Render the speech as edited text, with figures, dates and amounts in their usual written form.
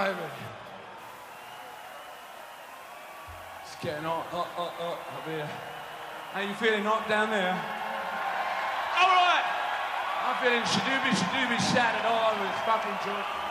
baby. It's getting hot up here. How you feeling hot down there? All right. I'm feeling shadooby shattered all over this fucking joint.